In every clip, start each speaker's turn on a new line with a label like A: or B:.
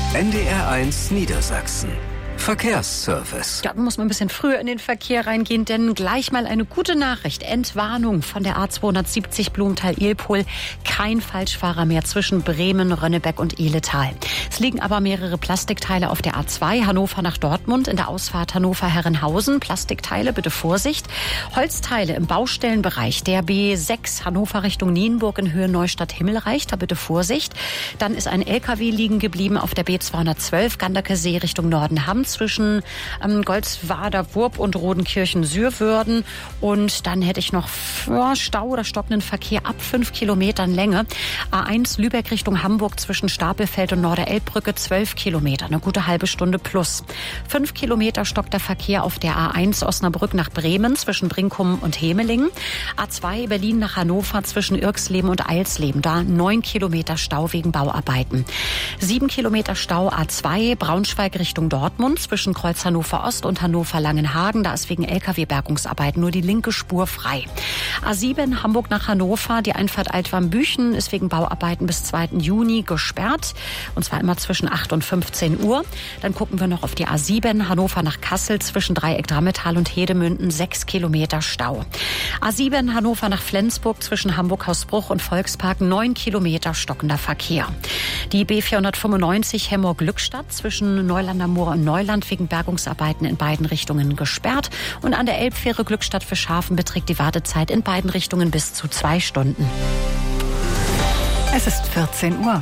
A: NDR1 Niedersachsen. Verkehrsservice.
B: Da muss man ein bisschen früher in den Verkehr reingehen, denn gleich mal eine gute Nachricht. Entwarnung von der A270 Blumenthal-Ilpol. Kein Falschfahrer mehr zwischen Bremen, Rönnebeck und Ihletal. Es liegen aber mehrere Plastikteile auf der A2 Hannover nach Dortmund in der Ausfahrt Hannover-Herrenhausen. Plastikteile, bitte Vorsicht. Holzteile im Baustellenbereich der B6 Hannover Richtung Nienburg in Höhe Neustadt-Himmelreich. Da bitte Vorsicht. Dann ist ein LKW liegen geblieben auf der B212 Ganderkesee Richtung Nordenham zwischen Goldswader-Wurp und Rodenkirchen-Sürwürden. Und dann hätte ich noch Stau oder stockenden Verkehr ab 5 Kilometern Länge. A1 Lübeck Richtung Hamburg zwischen Stapelfeld und Norderelbbrücke 12 Kilometer, eine gute halbe Stunde plus. 5 Kilometer stockt der Verkehr auf der A1 Osnabrück nach Bremen zwischen Brinkum und Hemelingen. A2 Berlin nach Hannover zwischen Irxleben und Eilsleben, da 9 Kilometer Stau wegen Bauarbeiten. 7 Kilometer Stau A2 Braunschweig Richtung Dortmund zwischen Kreuz Hannover Ost und Hannover Langenhagen. Da ist wegen LKW-Bergungsarbeiten nur die linke Spur frei. A7 Hamburg nach Hannover. Die Einfahrt Altwarmbüchen ist wegen Bauarbeiten bis 2. Juni gesperrt. Und zwar immer zwischen 8 und 15 Uhr. Dann gucken wir noch auf die A7 Hannover nach Kassel zwischen Dreieck Drammetal und Hedemünden. 6 Kilometer Stau. A7 Hannover nach Flensburg zwischen Hamburg-Hausbruch und Volkspark. 9 Kilometer stockender Verkehr. Die B495 Hemmoor-Glückstadt zwischen Neulander Moor und Neuland wegen Bergungsarbeiten in beiden Richtungen gesperrt. Und an der Elbfähre Glückstadt für Schafen beträgt die Wartezeit in beiden Richtungen bis zu 2 Stunden.
C: Es ist 14 Uhr.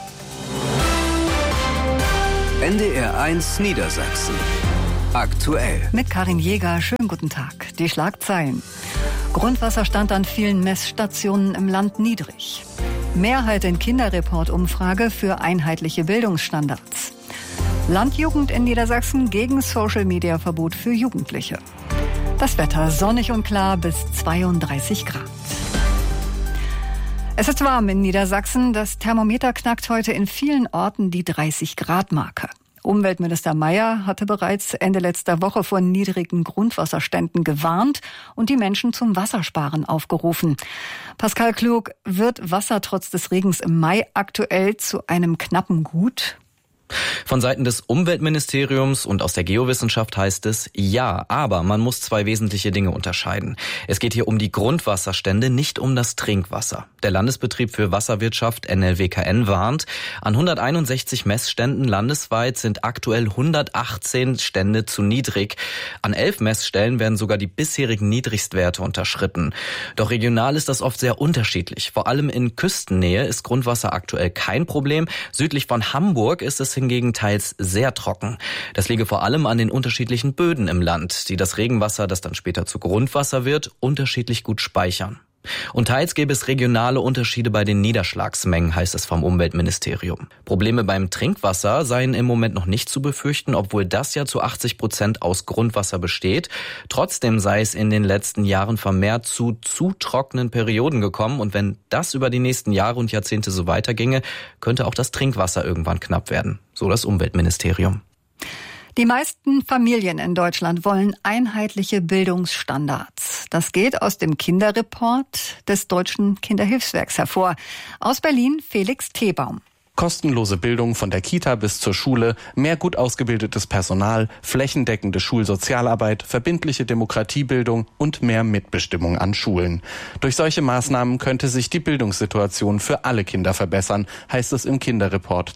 A: NDR1 Niedersachsen. Aktuell.
C: Mit Karin Jäger, schönen guten Tag. Die Schlagzeilen. Grundwasserstand an vielen Messstationen im Land niedrig. Mehrheit in Kinderreport-Umfrage für einheitliche Bildungsstandards. Landjugend in Niedersachsen gegen Social-Media-Verbot für Jugendliche. Das Wetter sonnig und klar bis 32 Grad. Es ist warm in Niedersachsen. Das Thermometer knackt heute in vielen Orten die 30-Grad-Marke. Umweltminister Mayer hatte bereits Ende letzter Woche vor niedrigen Grundwasserständen gewarnt und die Menschen zum Wassersparen aufgerufen. Pascal Klug, wird Wasser trotz des Regens im Mai aktuell zu einem knappen Gut?
D: Von Seiten des Umweltministeriums und aus der Geowissenschaft heißt es, ja, aber man muss 2 wesentliche Dinge unterscheiden. Es geht hier um die Grundwasserstände, nicht um das Trinkwasser. Der Landesbetrieb für Wasserwirtschaft NLWKN warnt, an 161 Messständen landesweit sind aktuell 118 Stände zu niedrig. An 11 Messstellen werden sogar die bisherigen Niedrigstwerte unterschritten. Doch regional ist das oft sehr unterschiedlich. Vor allem in Küstennähe ist Grundwasser aktuell kein Problem. Südlich von Hamburg ist es hingegen teils sehr trocken. Das liege vor allem an den unterschiedlichen Böden im Land, die das Regenwasser, das dann später zu Grundwasser wird, unterschiedlich gut speichern. Und teils gäbe es regionale Unterschiede bei den Niederschlagsmengen, heißt es vom Umweltministerium. Probleme beim Trinkwasser seien im Moment noch nicht zu befürchten, obwohl das ja zu 80% aus Grundwasser besteht. Trotzdem sei es in den letzten Jahren vermehrt zu trockenen Perioden gekommen. Und wenn das über die nächsten Jahre und Jahrzehnte so weiterginge, könnte auch das Trinkwasser irgendwann knapp werden. So das Umweltministerium.
C: Die meisten Familien in Deutschland wollen einheitliche Bildungsstandards. Das geht aus dem Kinderreport des Deutschen Kinderhilfswerks hervor. Aus Berlin Felix Thebaum.
E: Kostenlose Bildung von der Kita bis zur Schule, mehr gut ausgebildetes Personal, flächendeckende Schulsozialarbeit, verbindliche Demokratiebildung und mehr Mitbestimmung an Schulen. Durch solche Maßnahmen könnte sich die Bildungssituation für alle Kinder verbessern, heißt es im Kinderreport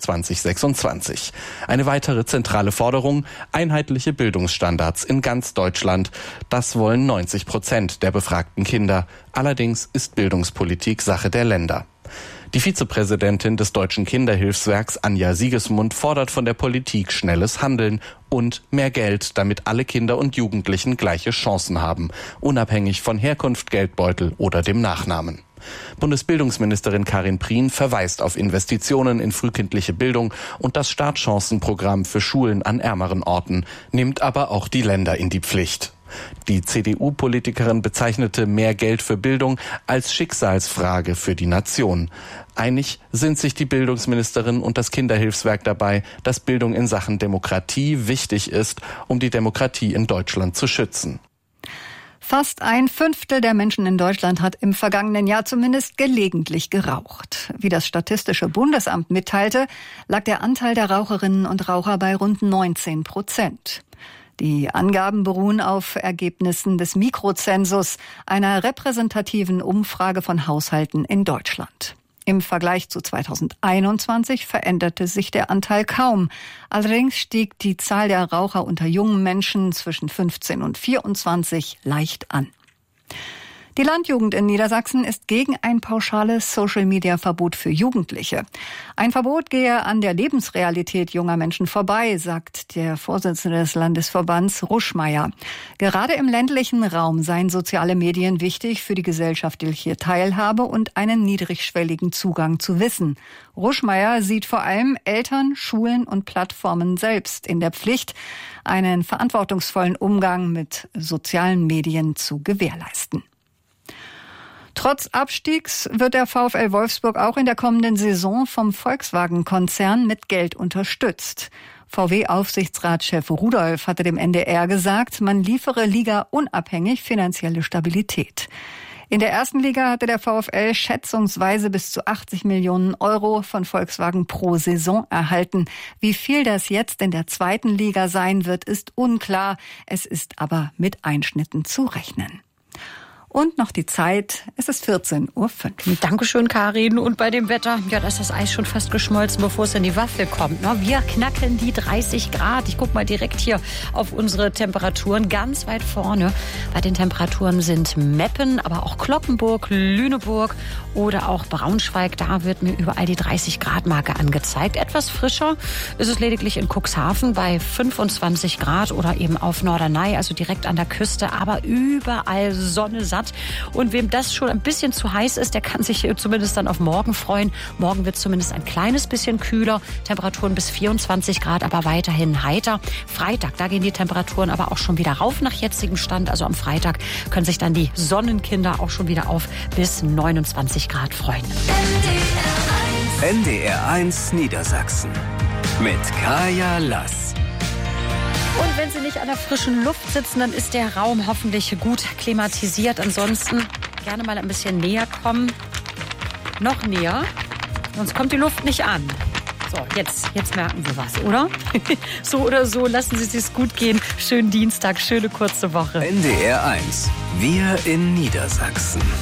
E: 2026. Eine weitere zentrale Forderung, einheitliche Bildungsstandards in ganz Deutschland. Das wollen 90% der befragten Kinder. Allerdings ist Bildungspolitik Sache der Länder. Die Vizepräsidentin des Deutschen Kinderhilfswerks, Anja Siegesmund, fordert von der Politik schnelles Handeln und mehr Geld, damit alle Kinder und Jugendlichen gleiche Chancen haben, unabhängig von Herkunft, Geldbeutel oder dem Nachnamen. Bundesbildungsministerin Karin Prien verweist auf Investitionen in frühkindliche Bildung und das Startchancenprogramm für Schulen an ärmeren Orten, nimmt aber auch die Länder in die Pflicht. Die CDU-Politikerin bezeichnete mehr Geld für Bildung als Schicksalsfrage für die Nation. Einig sind sich die Bildungsministerin und das Kinderhilfswerk dabei, dass Bildung in Sachen Demokratie wichtig ist, um die Demokratie in Deutschland zu schützen.
C: Fast 1/5 der Menschen in Deutschland hat im vergangenen Jahr zumindest gelegentlich geraucht. Wie das Statistische Bundesamt mitteilte, lag der Anteil der Raucherinnen und Raucher bei rund 19%. Die Angaben beruhen auf Ergebnissen des Mikrozensus, einer repräsentativen Umfrage von Haushalten in Deutschland. Im Vergleich zu 2021 veränderte sich der Anteil kaum. Allerdings stieg die Zahl der Raucher unter jungen Menschen zwischen 15 und 24 leicht an. Die Landjugend in Niedersachsen ist gegen ein pauschales Social-Media-Verbot für Jugendliche. Ein Verbot gehe an der Lebensrealität junger Menschen vorbei, sagt der Vorsitzende des Landesverbands Ruschmeier. Gerade im ländlichen Raum seien soziale Medien wichtig für die gesellschaftliche Teilhabe und einen niedrigschwelligen Zugang zu Wissen. Ruschmeier sieht vor allem Eltern, Schulen und Plattformen selbst in der Pflicht, einen verantwortungsvollen Umgang mit sozialen Medien zu gewährleisten. Trotz Abstiegs wird der VfL Wolfsburg auch in der kommenden Saison vom Volkswagen-Konzern mit Geld unterstützt. VW-Aufsichtsratschef Rudolph hatte dem NDR gesagt, man liefere ligaunabhängig finanzielle Stabilität. In der ersten Liga hatte der VfL schätzungsweise bis zu 80 Millionen Euro von Volkswagen pro Saison erhalten. Wie viel das jetzt in der zweiten Liga sein wird, ist unklar. Es ist aber mit Einschnitten zu rechnen. Und noch die Zeit, es ist 14:05 Uhr.
B: Dankeschön, Karin. Und bei dem Wetter, ja, da ist das Eis schon fast geschmolzen, bevor es in die Waffel kommt. Wir knacken die 30 Grad. Ich gucke mal direkt hier auf unsere Temperaturen. Ganz weit vorne bei den Temperaturen sind Meppen, aber auch Cloppenburg, Lüneburg oder auch Braunschweig. Da wird mir überall die 30 Grad Marke angezeigt. Etwas frischer ist es lediglich in Cuxhaven bei 25 Grad oder eben auf Norderney, also direkt an der Küste. Aber überall Sonne satt. Und wem das schon ein bisschen zu heiß ist, der kann sich zumindest dann auf morgen freuen. Morgen wird es zumindest ein kleines bisschen kühler. Temperaturen bis 24 Grad, aber weiterhin heiter. Freitag, da gehen die Temperaturen aber auch schon wieder rauf nach jetzigem Stand. Also am Freitag können sich dann die Sonnenkinder auch schon wieder auf bis 29 Grad freuen.
A: NDR1 Niedersachsen mit Kaya Lass.
B: Und wenn Sie nicht an der frischen Luft sitzen, dann ist der Raum hoffentlich gut klimatisiert. Ansonsten gerne mal ein bisschen näher kommen. Noch näher, sonst kommt die Luft nicht an. So, jetzt merken Sie was, oder? So oder so, lassen Sie es gut gehen. Schönen Dienstag, schöne kurze Woche.
A: NDR1, wir in Niedersachsen.